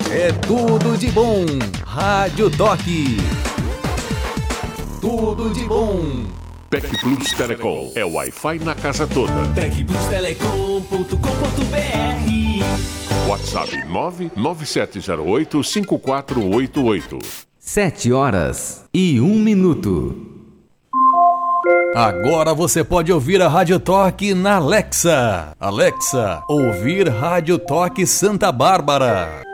É tudo de bom. Rádio Toque. Tudo de bom. Tec Plus Telecom. É Wi-Fi na casa toda. tecplustelecom.com.br. WhatsApp 997085488. 7h01. Agora você pode ouvir a Rádio Toque na Alexa. Alexa, ouvir Rádio Toque Santa Bárbara.